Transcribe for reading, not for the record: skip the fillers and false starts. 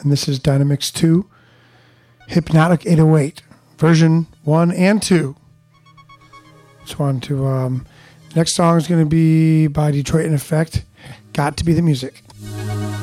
and this is Dynamix 2, Hypnotic 808, version 1 and 2. Just wanted to, next song is going to be by Detroit in Effect, Got to Be the Music.